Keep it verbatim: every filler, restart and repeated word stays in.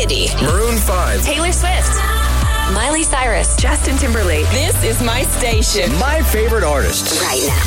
Kennedy, Maroon five, Taylor Swift, Miley Cyrus, Justin Timberlake. This is my station. My favorite artists. Right now.